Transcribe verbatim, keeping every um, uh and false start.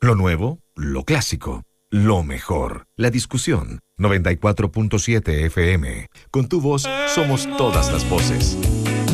Lo nuevo, lo clásico, lo mejor. La discusión. noventa y cuatro punto siete F M. Con tu voz somos todas las voces.